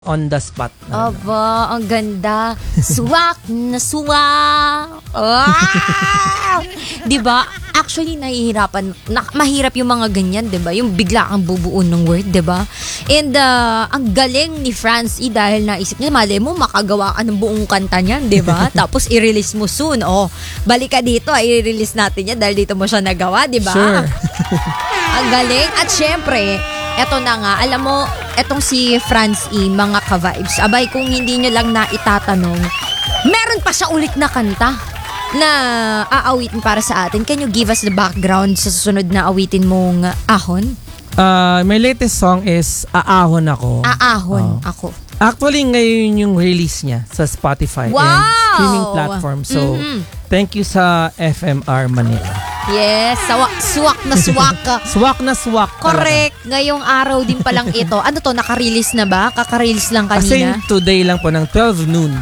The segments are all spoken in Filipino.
on the spot. Aba, ang ganda. Swak na swak. Wow! Diba? Actually, nahihirapan. Mahirap yung mga ganyan, diba? Yung bigla kang bubuo ng word, diba? And ang galing ni France E dahil naisip niya, mali mo, makagawa ka ng buong kanta niyan, diba? Tapos i-release mo soon. Oh, balik ka dito, i-release natin yan dahil dito mo siya nagawa, diba? Sure. Ang galing. At syempre, eto na nga, alam mo, etong si France E, mga ka-vibes, abay kung hindi nyo lang na itatanong, meron pa siya ulit na kanta na aawitin para sa atin. Can you give us the background sa susunod na awitin mong ahon? My latest song is Aahon Ako. Aahon ako. Actually, ngayon yung release niya sa Spotify Wow! and streaming platform. So, thank you sa FMR Manila. Yes, swak na swak ka. Swak na swak. Correct. Ngayong araw din palang ito. Ano to, naka-release na ba? Kaka-release lang kanina? Kasi today lang po ng 12 noon.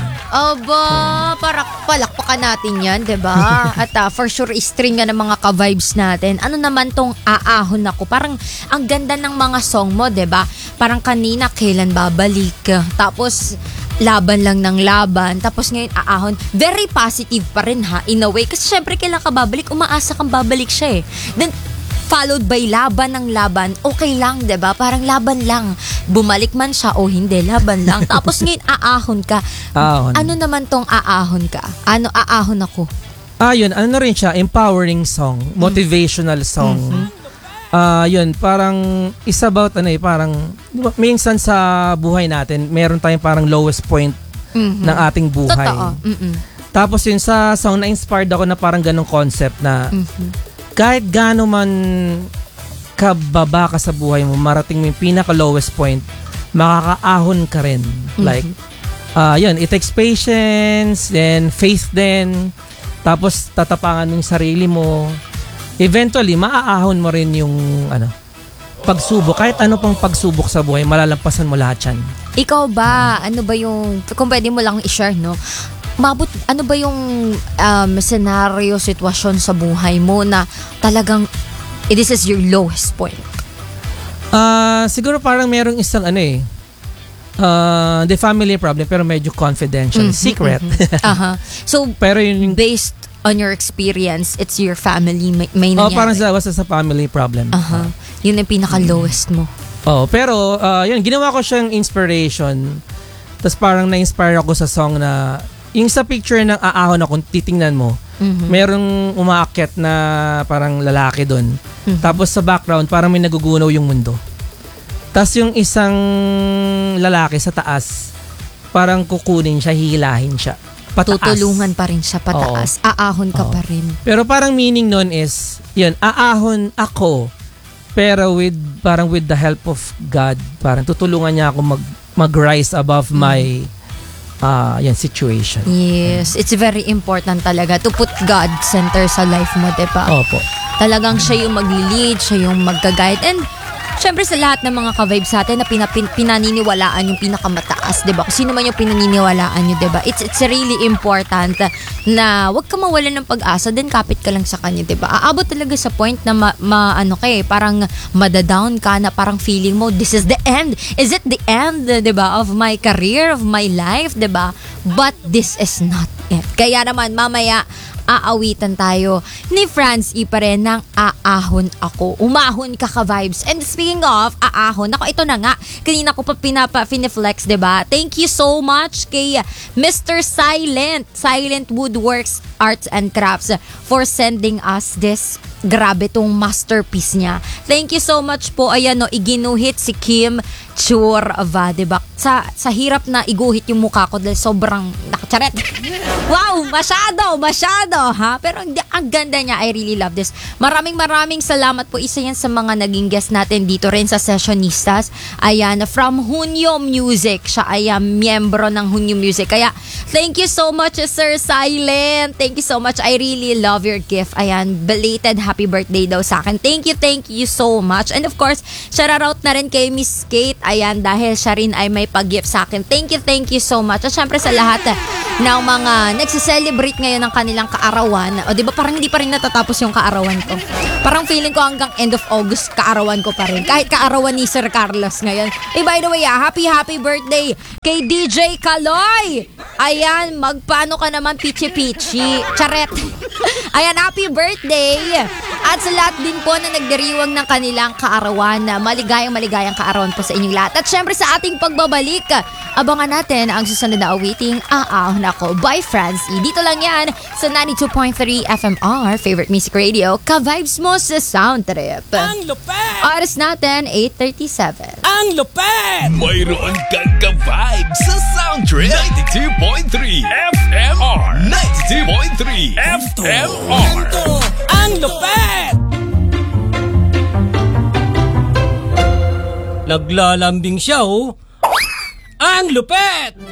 Aba, para palakpakan natin yan, diba? At for sure, stream nga ng mga ka-vibes natin. Ano naman tong Aahon Ako? Parang ang ganda ng mga song mo, diba? Parang kanina, kailan babalik? Tapos, laban lang ng laban. Tapos ngayon, aahon. Very positive pa rin ha, in a way. Kasi syempre, kailan ka babalik? Umaasa kang babalik siya eh. Then, followed by laban ng laban. Okay lang, diba? Parang laban lang. Bumalik man siya o hindi, laban lang. Tapos ngayon, aahon ka. Aahon. Ano naman tong aahon ka? Ano aahon ako? Yun, ano rin siya, empowering song, motivational song. Yun, parang is about parang diba, minsan sa buhay natin, meron tayong parang lowest point ng ating buhay. Totoo. Tapos yun sa song na inspired ako na parang ganong concept na kahit gaano man kababa ka sa buhay mo, marating mo yung pinaka lowest point, makakaahon ka rin. Like, yun, it takes patience, then faith din, tapos tatapangan mo yung sarili mo. Eventually, maaahon mo rin yung pagsubok. Kahit ano pang pagsubok sa buhay, malalampasan mo lahat yan. Ikaw ba, ano ba yung, kung pwede mo lang i-share, no? Ano ba yung scenario, sitwasyon sa buhay mo na talagang this is your lowest point? Siguro parang merong isang the family problem pero medyo confidential. Secret. So, pero yun, based on your experience, it's your family may nangyari. parang basta sa family problem. Yun ang pinaka-lowest mo. Pero yun, ginawa ko siyang inspiration. Tapos parang na-inspire ako sa song na yung sa picture ng Aahon Ako, titingnan mo, merong umaakyat na parang lalaki doon. Tapos sa background, parang may nagugunaw yung mundo. Tapos yung isang lalaki sa taas, parang kukunin siya, hihilahin siya. Pataas. Tutulungan pa rin siya pataas. Aahon ka pa rin. Pero parang meaning nun is, yun, aahon ako, pero with the help of God, parang tutulungan niya ako mag-rise above my situation. Yes, it's very important talaga to put God center sa life mo, diba? Opo. Talagang siya yung mag-lead, siya yung mag-guide. And syempre sa lahat ng mga ka-vibes sa atin na pinaniniwalaan yung pinakamataas, diba? Kung sino man yung pinaniniwalaan nyo, diba? It's really important na wag ka mawalan ng pag-asa, then kapit ka lang sa kanya, diba? Aabot talaga sa point na parang madadown ka na parang feeling mo, this is the end. Is it the end, diba? Of my career, of my life, diba? But this is not it. Kaya naman, mamaya, aawitan tayo ni France E pa rin ng Aahon Ako. Umahon ka ka-vibes. And speaking of aahon, ako ito na nga. Kanina ko pa pineflex, diba? Thank you so much kay Mr. Silent Woodworks Arts and Crafts for sending us this grabe tong masterpiece niya. Thank you so much po. Ayan, iginuhit si Kim Churva, diba? Sa hirap na iguhit yung mukha ko dahil sobrang nakacharet. Wow, masyado, ha? Pero ang ganda niya. I really love this. Maraming salamat po. Isa yan sa mga naging guest natin dito rin sa Sessionistas. Ayan, from Hunyo Music. Siya ay miyembro ng Hunyo Music. Kaya, thank you so much, Sir Silent. Thank you so much. I really love your gift. Ayan, belated happy birthday daw sa akin. Thank you so much. And of course, shout out na rin kay Miss Kate. Ayan, dahil siya rin ay may pag-gift sa akin. Thank you so much. At syempre sa lahat ng mga nagsiselebrate ngayon ng kanilang kaarawan. O di ba parang hindi pa rin natatapos yung kaarawan ko. Parang feeling ko hanggang end of August kaarawan ko pa rin. Kahit kaarawan ni Sir Carlos ngayon. By the way, happy birthday kay DJ Kaloy. Ayan, magpaano ka naman pichi-pichi. Charet. Ayan, happy birthday. At sa lahat din po na nagdiriwang ng kanilang kaarawan. Maligayang kaarawan po sa inyong lahat. At syempre sa ating pagbabalik, abangan natin ang susunod na awiting Nako by Francie. Dito lang yan sa 92.3 FMR, favorite music radio, ka-vibes mo sa Sound Trip. Ang lupet! Oras natin, 8:37. Ang lupet! Mayroon kang ka-vibe sa Sound Trip 92.3 FMR 92.3 FMR. Ang lupet! Naglalambing siya, oh. Ang lupet!